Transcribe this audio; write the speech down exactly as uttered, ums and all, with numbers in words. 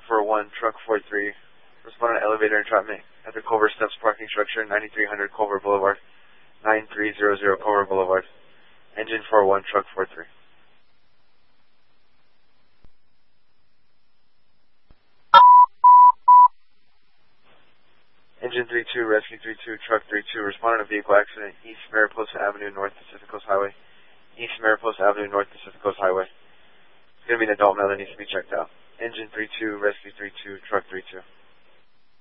four one, truck four three. Respond on elevator entrapment at the Culver Steps parking structure, ninety-three hundred Culver Boulevard, nine three zero zero Culver Boulevard. Engine four one, truck four three. Engine three two, Rescue three two, Truck three two, respond on a vehicle accident, East Mariposa Avenue, North Pacific Coast Highway. East Mariposa Avenue, North Pacific Coast Highway. It's going to be an adult male that needs to be checked out. Engine three two, Rescue three two, Truck three two.